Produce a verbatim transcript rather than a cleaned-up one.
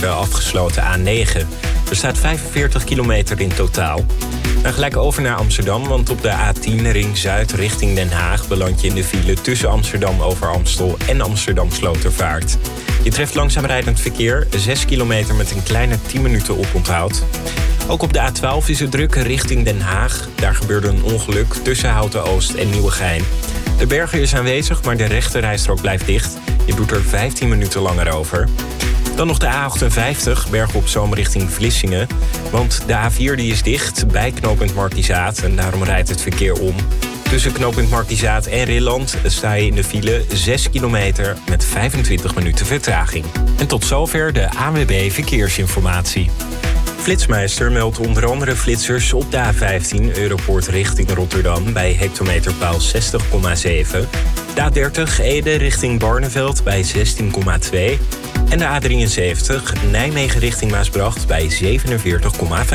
de afgesloten A negen. Er staat vijfenveertig kilometer in totaal. Dan gelijk over naar Amsterdam, want op de A tien Ring Zuid richting Den Haag beland je in de file tussen Amsterdam over Amstel en Amsterdam Slotervaart. Je treft langzaam rijdend verkeer, zes kilometer met een kleine tien minuten oponthoud. Ook op de A twaalf is het druk richting Den Haag. Daar gebeurde een ongeluk tussen Houten Oost en Nieuwegein. De berger is aanwezig, maar de rechterrijstrook blijft dicht. Je doet er vijftien minuten langer over. Dan nog de A achtenvijftig, Bergen op Zoom richting Vlissingen. Want de A vier die is dicht bij knooppunt Markizaat en daarom rijdt het verkeer om. Tussen knooppunt Markizaat en Rilland sta je in de file zes kilometer met vijfentwintig minuten vertraging. En tot zover de A N W B Verkeersinformatie. Flitsmeister meldt onder andere flitsers op de A vijftien Europoort richting Rotterdam bij hectometerpaal zestig komma zeven. De A dertig Ede richting Barneveld bij zestien komma twee. En de A drieënzeventig Nijmegen richting Maasbracht bij zevenenveertig komma vijf.